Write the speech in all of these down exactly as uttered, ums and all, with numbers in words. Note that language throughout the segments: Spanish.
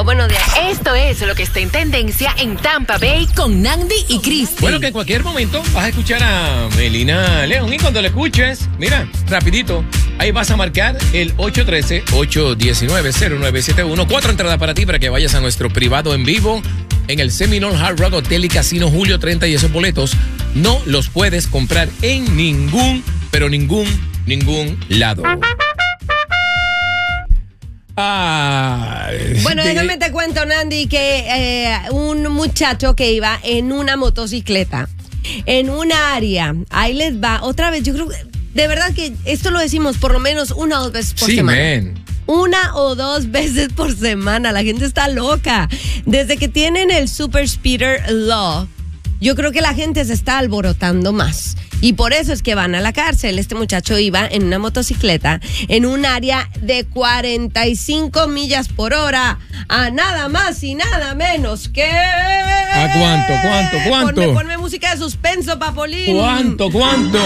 O bueno, de esto es lo que está en tendencia en Tampa Bay con Nandi y Cristi. Bueno, que en cualquier momento vas a escuchar a Melina León y cuando la escuches, mira, rapidito, ahí vas a marcar el ocho uno tres, ocho uno nueve, cero nueve siete uno. Cuatro entradas para ti para que vayas a nuestro privado en vivo en el Seminole Hard Rock Hotel y Casino Julio treinta y esos boletos no los puedes comprar en ningún, pero ningún, ningún lado. Ah, bueno, de... déjame te cuento, Nandi, que eh, un muchacho que iba en una motocicleta, en un área, ahí les va, otra vez, yo creo que, de verdad que esto lo decimos por lo menos una o dos veces por sí, semana. Man. Una o dos veces por semana, la gente está loca. Desde que tienen el Super Speeder Law, yo creo que la gente se está alborotando más. Y por eso es que van a la cárcel. Este muchacho iba en una motocicleta en un área de cuarenta y cinco millas por hora a nada más y nada menos que... ¿A cuánto, cuánto, cuánto? Ponme, ponme música de suspenso, Papolín. ¿Cuánto, cuánto?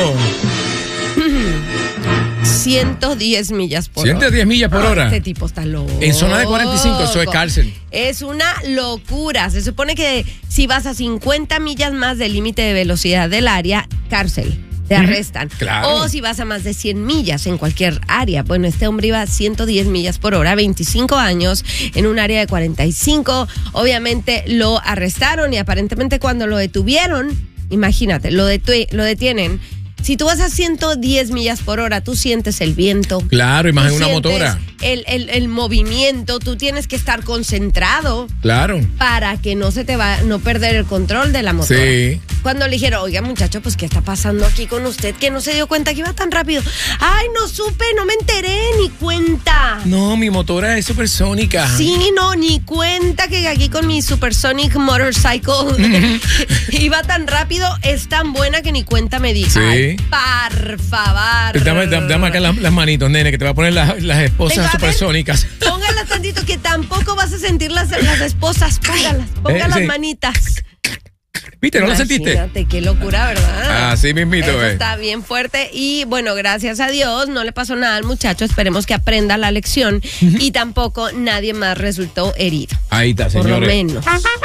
ciento diez millas por ciento diez hora. millas por hora. Este tipo está loco. En zona de cuarenta y cinco, eso es cárcel. Es una locura. Se supone que si vas a cincuenta millas más del límite de velocidad del área, cárcel. Te arrestan. Claro. O si vas a más de cien millas en cualquier área. Bueno, este hombre iba a ciento diez millas por hora, veinticinco años, en un área de cuarenta y cinco. Obviamente lo arrestaron y aparentemente cuando lo detuvieron, imagínate, lo, detu- lo detienen. Si tú vas a ciento diez millas por hora, tú sientes el viento. Claro, y más en una sientes motora. El, el, el movimiento, tú tienes que estar concentrado. Claro. Para que no se te va, no perder el control de la motora. Sí. Cuando le dijeron, oiga muchacho, pues ¿qué está pasando aquí con usted? Que no se dio cuenta que iba tan rápido. Ay, no supe, no me enteré, ni cuenta. No, mi motora es supersónica. Sí, no, ni cuenta que aquí con mi Supersonic Motorcycle iba tan rápido, es tan buena que ni cuenta me di. Sí. Ay, por favor. Dame, dame, dame acá las, las manitos, nene, que te va a poner las, las esposas Venga, supersónicas. Póngalas tantito, que tampoco vas a sentir las, las esposas. Póngalas, ponga Eh, las sí. manitas. ¿Viste? ¿No lo sentiste? Imagínate, qué locura, ¿verdad? Así mismito, Eso eh. está bien fuerte y bueno, gracias a Dios no le pasó nada al muchacho, esperemos que aprenda la lección y tampoco nadie más resultó herido. Ahí está, Por señores. lo menos.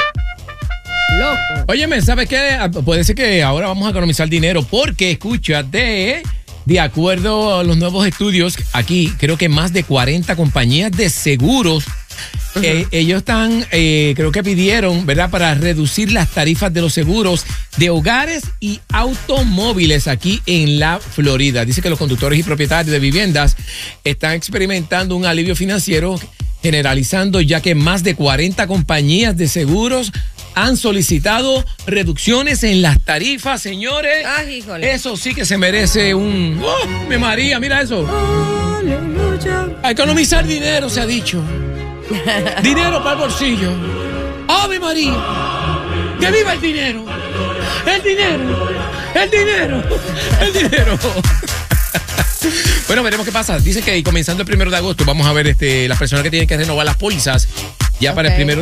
Loco. Óyeme, ¿sabes qué? Puede ser que ahora vamos a economizar dinero porque, escucha, de, de acuerdo a los nuevos estudios, aquí creo que más de cuarenta compañías de seguros, uh-huh. eh, ellos están, eh, creo que pidieron, ¿verdad?, para reducir las tarifas de los seguros de hogares y automóviles aquí en la Florida. Dice que los conductores y propietarios de viviendas están experimentando un alivio financiero generalizando, ya que más de cuarenta compañías de seguros han solicitado reducciones en las tarifas, señores. Ay, híjole. Eso sí que se merece un... ¡Oh, mi María, mira eso! Aleluya. A economizar dinero, se ha dicho. Dinero para el bolsillo. ¡Ave María! ¡Que viva el dinero! ¡El dinero! ¡El dinero! ¡El dinero! Bueno, veremos qué pasa. Dice que comenzando el primero de agosto vamos a ver este, las personas que tienen que renovar las pólizas ya okay. para el primero